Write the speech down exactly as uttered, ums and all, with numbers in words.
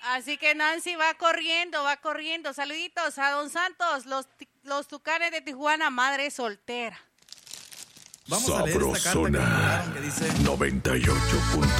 Así que Nancy va corriendo, va corriendo. Saluditos a Don Santos, los, los Tucanes de Tijuana, madre soltera. Vamos a leer esta carta que me mandaron que dice noventa y ocho punto